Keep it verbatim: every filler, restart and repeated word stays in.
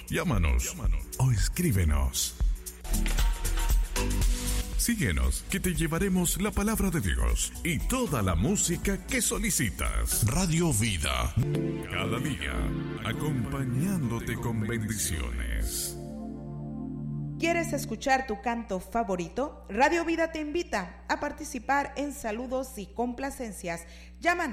Llámanos, Llámanos. o escríbenos. Síguenos, que te llevaremos la palabra de Dios y toda la música que solicitas. Radio Vida, cada día, acompañándote con bendiciones. ¿Quieres escuchar tu canto favorito? Radio Vida te invita a participar en saludos y complacencias. Llámanos